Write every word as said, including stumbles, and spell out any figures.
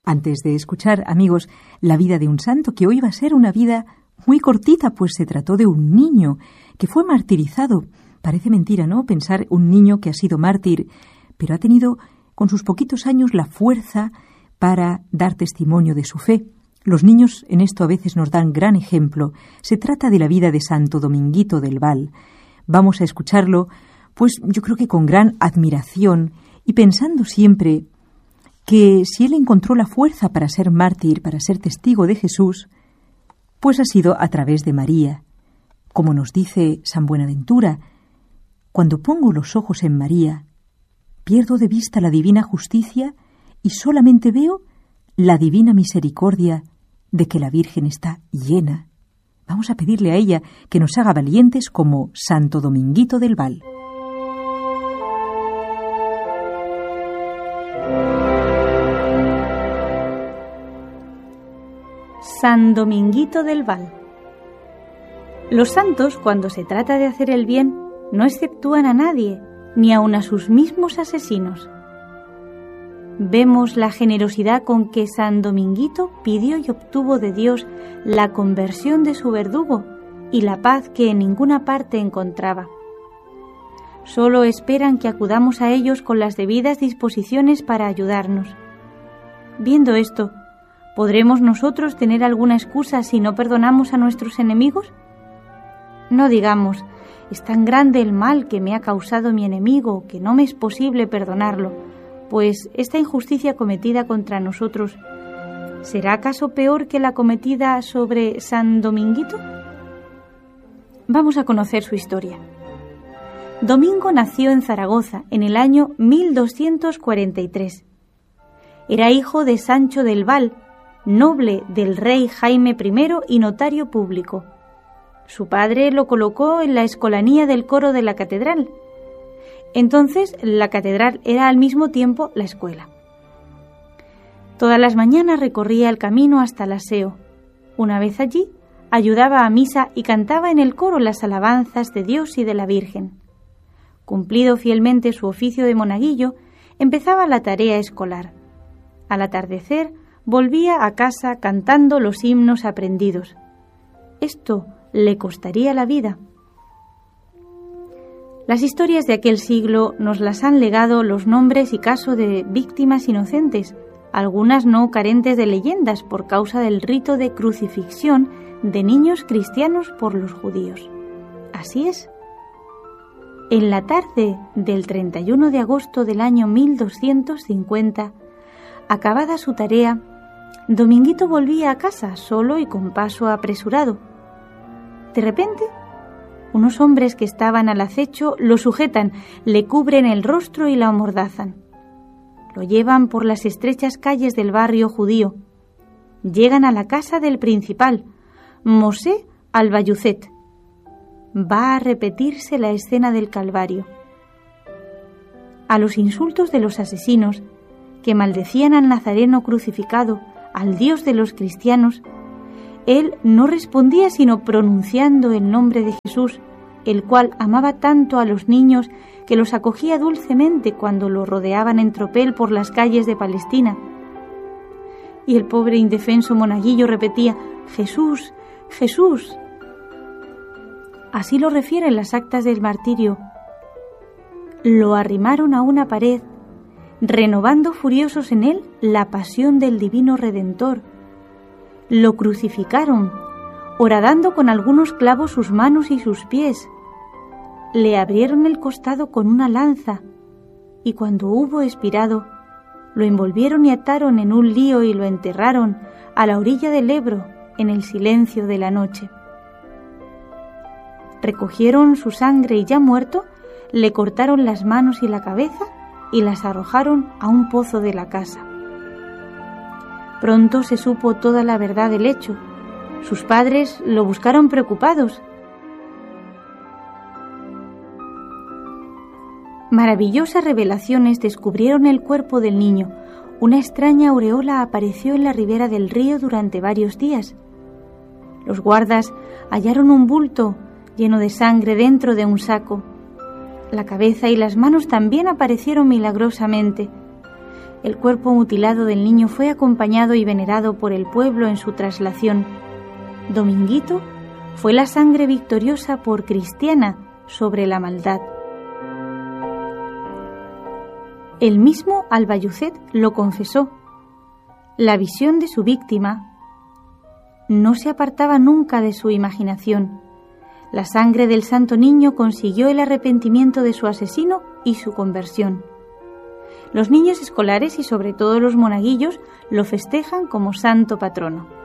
Antes de escuchar, amigos, la vida de un santo, que hoy va a ser una vida muy cortita, pues se trató de un niño que fue martirizado. Parece mentira, ¿no?, pensar un niño que ha sido mártir, pero ha tenido con sus poquitos años la fuerza para dar testimonio de su fe. Los niños en esto a veces nos dan gran ejemplo. Se trata de la vida de Santo Dominguito del Val. Vamos a escucharlo, pues yo creo que con gran admiración y pensando siempre que si él encontró la fuerza para ser mártir, para ser testigo de Jesús, pues ha sido a través de María. Como nos dice San Buenaventura, cuando pongo los ojos en María, pierdo de vista la divina justicia y solamente veo la divina misericordia de que la Virgen está llena. Vamos a pedirle a ella que nos haga valientes como Santo Dominguito del Val. San Dominguito del Val. Los santos, cuando se trata de hacer el bien, no exceptúan a nadie, ni aun a sus mismos asesinos. Vemos la generosidad con que San Dominguito pidió y obtuvo de Dios la conversión de su verdugo y la paz que en ninguna parte encontraba. Solo esperan que acudamos a ellos con las debidas disposiciones para ayudarnos. Viendo esto, ¿podremos nosotros tener alguna excusa si no perdonamos a nuestros enemigos? No digamos, es tan grande el mal que me ha causado mi enemigo que no me es posible perdonarlo, pues esta injusticia cometida contra nosotros, ¿será acaso peor que la cometida sobre San Dominguito? Vamos a conocer su historia. Domingo nació en Zaragoza en el año mil doscientos cuarenta y tres. Era hijo de Sancho del Val, noble del rey Jaime primero y notario público. Su padre lo colocó en la escolanía del coro de la catedral. Entonces, la catedral era al mismo tiempo la escuela. Todas las mañanas recorría el camino hasta el aseo. Una vez allí, ayudaba a misa y cantaba en el coro las alabanzas de Dios y de la Virgen. Cumplido fielmente su oficio de monaguillo, empezaba la tarea escolar. Al atardecer, volvía a casa cantando los himnos aprendidos. Esto le costaría la vida. Las historias de aquel siglo nos las han legado los nombres y casos de víctimas inocentes, algunas no carentes de leyendas por causa del rito de crucifixión de niños cristianos por los judíos. Así es. En la tarde del treinta y uno de agosto del año mil doscientos cincuenta, acabada su tarea, Dominguito volvía a casa solo y con paso apresurado. De repente, unos hombres que estaban al acecho lo sujetan, le cubren el rostro y la amordazan. Lo llevan por las estrechas calles del barrio judío. Llegan a la casa del principal, Mosé Albayucet. Va a repetirse la escena del Calvario. A los insultos de los asesinos, que maldecían al Nazareno crucificado, al Dios de los cristianos, él no respondía sino pronunciando el nombre de Jesús, el cual amaba tanto a los niños que los acogía dulcemente cuando lo rodeaban en tropel por las calles de Palestina. Y el pobre indefenso monaguillo repetía: Jesús, Jesús. Así lo refieren las actas del martirio. Lo arrimaron a una pared, renovando furiosos en él la pasión del divino Redentor. Lo crucificaron, horadando con algunos clavos sus manos y sus pies. Le abrieron el costado con una lanza, y cuando hubo expirado, lo envolvieron y ataron en un lío y lo enterraron a la orilla del Ebro, en el silencio de la noche. Recogieron su sangre y ya muerto, le cortaron las manos y la cabeza y las arrojaron a un pozo de la casa. Pronto se supo toda la verdad del hecho. Sus padres lo buscaron preocupados. Maravillosas revelaciones descubrieron el cuerpo del niño. Una extraña aureola apareció en la ribera del río durante varios días. Los guardas hallaron un bulto lleno de sangre dentro de un saco. La cabeza y las manos también aparecieron milagrosamente. El cuerpo mutilado del niño fue acompañado y venerado por el pueblo en su traslación. Dominguito fue la sangre victoriosa por cristiana sobre la maldad. El mismo Albayuzet lo confesó. La visión de su víctima no se apartaba nunca de su imaginación. La sangre del santo niño consiguió el arrepentimiento de su asesino y su conversión. Los niños escolares y sobre todo los monaguillos lo festejan como santo patrono.